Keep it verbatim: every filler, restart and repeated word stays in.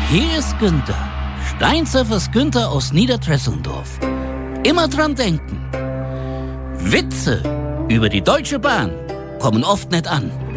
Hier ist Günther, Steinsurfers Günther aus Niederdresselsdorf. Immer dran denken. Witze über die Deutsche Bahn kommen oft nicht an.